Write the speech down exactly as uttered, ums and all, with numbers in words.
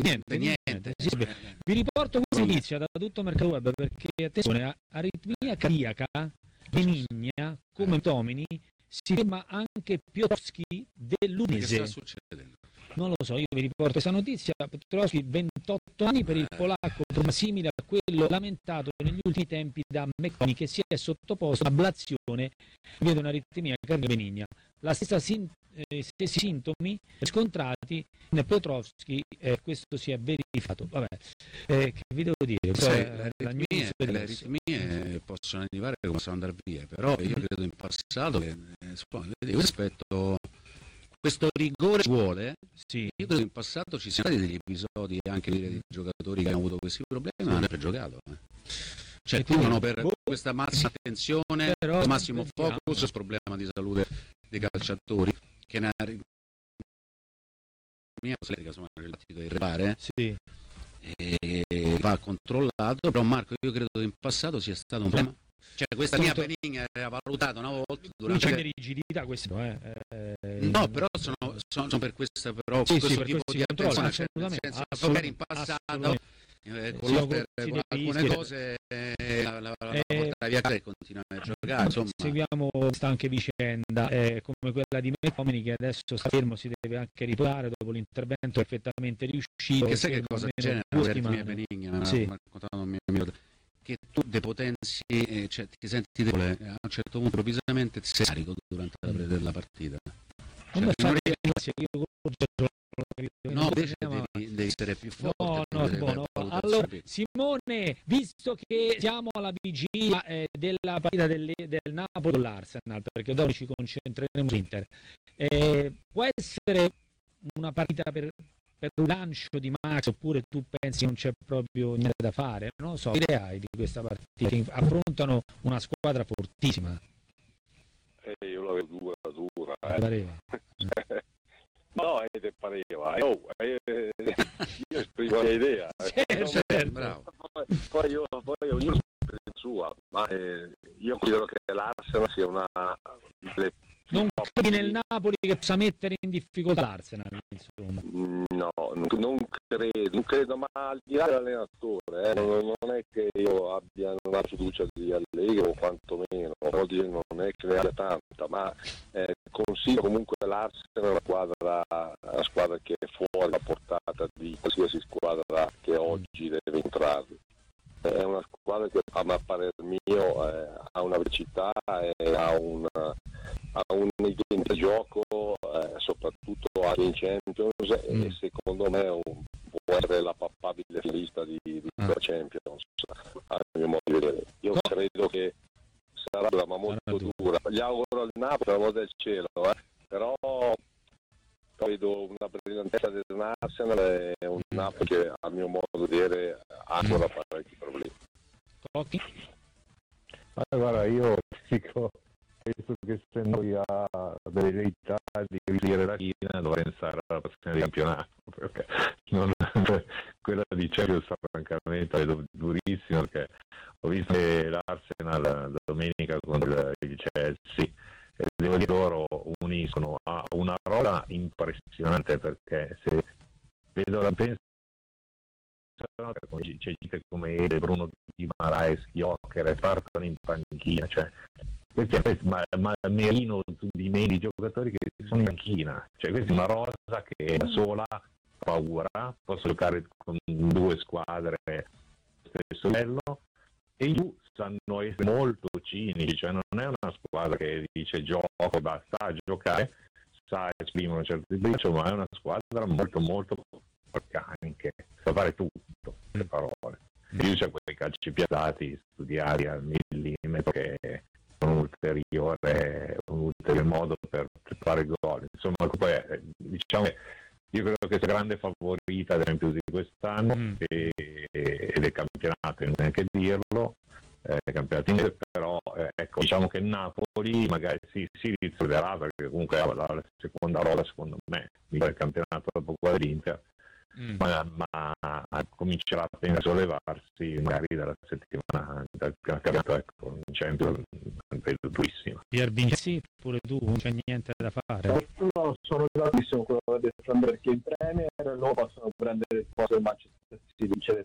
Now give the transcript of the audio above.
niente, niente. niente. Sì, vi riporto questa notizia da tutto Mercato Web perché, attenzione, aritmia cardiaca benigna come Tomini si ferma anche Piotrowski dell'Udinese. Che sta succedendo? Non lo so, io vi riporto questa notizia. Piotrowski, ventotto anni per il polacco, simile a quello lamentato negli ultimi tempi da McTominay, che si è sottoposto a ablazione vede un'aritmia cardiaca benigna. La stessa sin- eh, stessi sintomi riscontrati in Piotrowski, eh, questo si è verificato. Vabbè, eh, che vi devo dire? Sai, Cioè, le, aritmie, le aritmie possono arrivare come possono andare via, però io credo in passato che eh, rispetto questo rigore ci vuole, sì. Io credo in passato ci siano stati degli episodi anche di giocatori che hanno avuto questi problemi, ma non hanno giocato. Eh. Cioè, tutti per boh. questa massima attenzione, però, massimo focus sul problema di salute dei calciatori, che ne ha mia insomma, relativo a irrepare, sì. e va controllato, però Marco, io credo che in passato sia stato un problema. Cioè, questa mia Benigna era valutata una volta durante c'è rigidità questo, eh, eh, no, però sono, sono, sono per questa però sì, questo sì, per tipo di attenzione, cioè, nel senso, magari in passato eh, con, sì, per, con alcune cose eh, la, la, la eh, portare via e continuare a giocare, insomma. Seguiamo questa anche vicenda eh, come quella di McTominay, che adesso sta fermo, si deve anche riparare dopo l'intervento perfettamente riuscito. Che sai che cosa c'è nella Benigna, sì. mi ha raccontato un mio amico, che tu depotenzi, eh, cioè ti senti debole, a un certo punto improvvisamente sei carico durante la, della partita. Cioè, non non io, no, invece devi, devi essere più forte. No, no, buono. Allora, Simone, visto che siamo alla vigilia eh, della partita del, del Napoli con l'Arsenal, perché dopo ci concentreremo sull'Inter, eh, può essere una partita per, per un lancio di Max, oppure tu pensi che non c'è proprio niente da fare? Non lo so, che idee hai di questa partita? Che affrontano una squadra fortissima. Eh, io la vedo dura, dura. Eh. Pareva. No, eh, te pareva. Eh, oh, eh, io esprimo la mia idea. Certo, certo. Bravo. Poi, poi, io, poi ognuno per il sua, ma eh, io credo che l'Arsenal sia una... Le... Non credi nel Napoli che possa mettere in difficoltà l'Arsenal, insomma? No, non, non credo, non credo, ma al di là dell'allenatore, eh, non, non è che io abbia una fiducia di Allegri o quantomeno, oggi non è che ne abbia tanta, ma eh, consiglio comunque l'Arsenal una squadra, una squadra che è fuori la portata di qualsiasi squadra che oggi deve entrare. È una squadra che a me parer mio eh, ha una velocità e ha una ha un'identità di gioco, eh, soprattutto anche in Champions, mm. e secondo me un, può essere la papabile finalista di, di ah. Champions, a mio modo di vedere. Io oh. credo che sarà dura, ma molto dura. Gli auguro al Napoli per l'amor del cielo, eh. però vedo una brillantezza dell'Arsenal e un mm. Napoli che a mio modo di vedere ha ancora mm. parecchi problemi. Okay. Allora io dico, penso che se noi ha delle verità di riuscire la Cina dovrà pensare alla passione di campionato, perché non, quella di Champions francamente è durissima, perché ho visto che l'Arsenal domenica contro il Chelsea e devo dire loro uniscono a una roba impressionante, perché se vedo la pensa c'è gente come Ede, Bruno Di Marais, Joker, partono in panchina, cioè ma, ma Merino, di me, di giocatori che sono in panchina, cioè questa è una rosa che da sola paura, posso giocare con due squadre stesso livello, e in più sanno essere molto cinici, cioè non è una squadra che dice gioco e basta, a giocare, sa esprimere un certo tipo di gioco, ma è una squadra molto molto organica, sa fare tutto, le parole. E più c'è quei calci piazzati studiati al millimetro che un ulteriore, un ulteriore modo per fare gol. Insomma, poi diciamo che io credo che sia grande favorita ad esempio di quest'anno mm. e, e del campionato, non neanche dirlo, eh, campionato inglese, però eh, ecco, diciamo che Napoli magari si, si ritroverà, perché comunque è la, la seconda rosa secondo me del campionato dopo quella dell'Inter. Mm. Ma, ma comincerà appena a sollevarsi magari dalla settimana dal campionato, ecco, in Champions vedo durissima. Pier Vincenzi, pure tu, non c'è niente da fare. No, sono d'accordissimo con quello che ha detto Andrea, perché in Premier loro possono prendere il posto del Manchester City, vincere